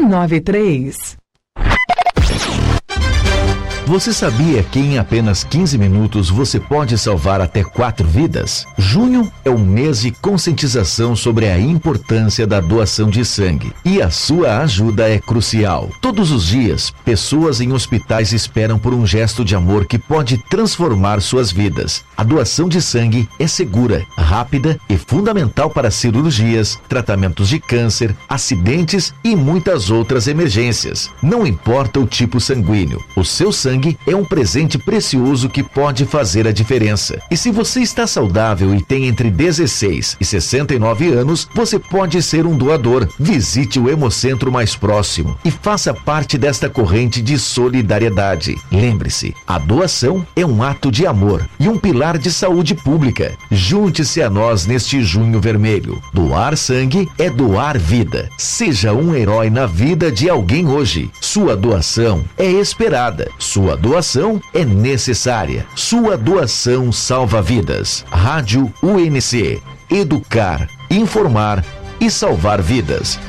993. Você sabia que em apenas 15 minutos você pode salvar até 4 vidas? Junho é o mês de conscientização sobre a importância da doação de sangue e a sua ajuda é crucial. Todos os dias, pessoas em hospitais esperam por um gesto de amor que pode transformar suas vidas. A doação de sangue é segura, rápida e fundamental para cirurgias, tratamentos de câncer, acidentes e muitas outras emergências. Não importa o tipo sanguíneo, o seu sangue é um presente precioso que pode fazer a diferença. E se você está saudável e tem entre 16 e 69 anos, você pode ser um doador. Visite o Hemocentro mais próximo e faça parte desta corrente de solidariedade. Lembre-se, a doação é um ato de amor e um pilar de saúde pública. Junte-se a nós neste Junho Vermelho. Doar sangue é doar vida. Seja um herói na vida de alguém hoje. Sua doação é esperada. Sua doação é necessária. Sua doação salva vidas. Rádio UNC. Educar, informar e salvar vidas.